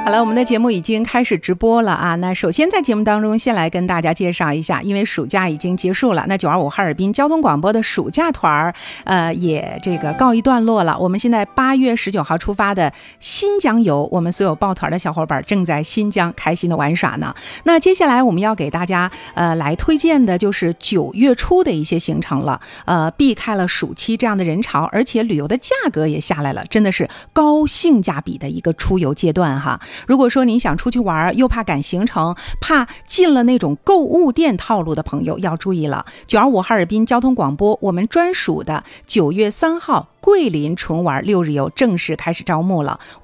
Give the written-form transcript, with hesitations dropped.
好了，我们的节目已经开始直播了啊。那首先在节目当中先来跟大家介绍一下，因为暑假已经结束了，那925哈尔滨交通广播的暑假团也这个告一段落了。我们现在8月19号出发的新疆游，我们所有报团的小伙伴正在新疆开心的玩耍呢。那接下来我们要给大家来推荐的就是9月初的一些行程了，避开了暑期这样的人潮，而且旅游的价格也下来了，真的是高性价比的一个出游阶段哈。如果说您想出去玩，又怕赶行程，怕进了那种购物店套路的朋友要注意了。925哈尔滨交通广播我们专属的9月3号桂林纯玩6日游正式开始招募了。